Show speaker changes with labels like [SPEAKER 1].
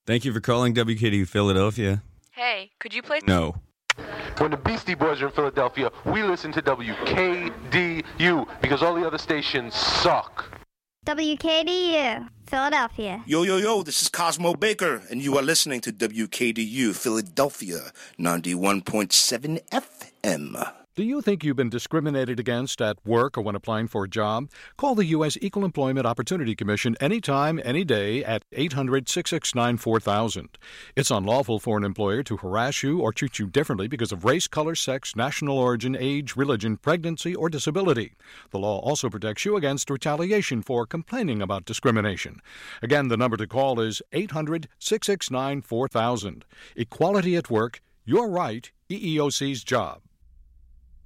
[SPEAKER 1] Thank you for calling WKDU Philadelphia.
[SPEAKER 2] Hey, could you play?
[SPEAKER 1] No.
[SPEAKER 3] When the Beastie Boys are in Philadelphia, we listen to WKDU because all the other stations suck.
[SPEAKER 4] WKDU, Philadelphia.
[SPEAKER 5] Yo, this is Cosmo Baker, and you are listening to WKDU, Philadelphia, 91.7 FM.
[SPEAKER 6] Do you think you've been discriminated against at work or when applying for a job? Call the U.S. Equal Employment Opportunity Commission anytime, any day at 800-669-4000. It's unlawful for an employer to harass you or treat you differently because of race, color, sex, national origin, age, religion, pregnancy, or disability. The law also protects you against retaliation for complaining about discrimination. Again, the number to call is 800-669-4000. Equality at work, your right, EEOC's job.